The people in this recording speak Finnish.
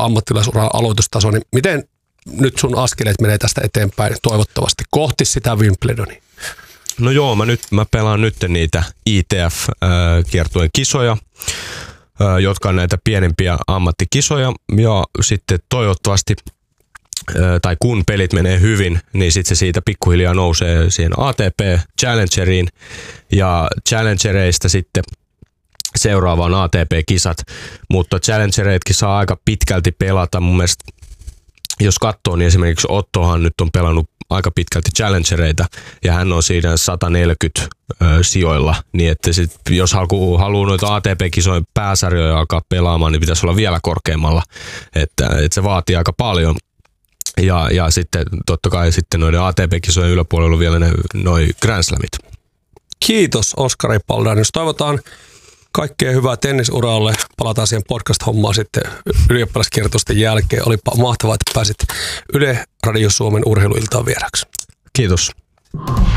ammattilaisuran aloitustaso, niin miten nyt sun askeleet menee tästä eteenpäin toivottavasti kohti sitä Wimbledonia? No joo, mä pelaan nyt niitä ITF-kiertueen kisoja, jotka on näitä pienempiä ammattikisoja, ja sitten toivottavasti, tai kun pelit menee hyvin, niin sitten se siitä pikkuhiljaa nousee siihen ATP Challengeriin, ja Challengereista sitten seuraavaan ATP-kisat, mutta Challengereitkin saa aika pitkälti pelata. Mun mielestä, jos katsoo, niin esimerkiksi Ottohan nyt on pelannut aika pitkälti Challengereita, ja hän on siinä 140 sijoilla, niin että sit, jos haluaa noita ATP-kisojen pääsarjoja alkaa pelaamaan, niin pitäisi olla vielä korkeammalla, että se vaatii aika paljon. Ja sitten totta kai sitten noiden ATP-kisojen yläpuolella on vielä noi Grand Slamit. Kiitos Oskari Paldan. Toivotaan kaikkea hyvää tennisuralle. Palataan siihen podcast-hommaan sitten ylioppilaskiertoisten jälkeen. Olipa mahtavaa, että pääsit Yle Radio Suomen urheiluiltaan vieraksi. Kiitos.